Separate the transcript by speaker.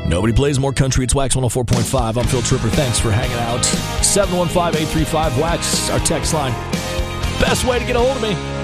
Speaker 1: Nobody plays more country. It's Wax 104.5. I'm Phil Tripper. Thanks for hanging out. 715-835-WAX, our text line. Best way to get a hold of me.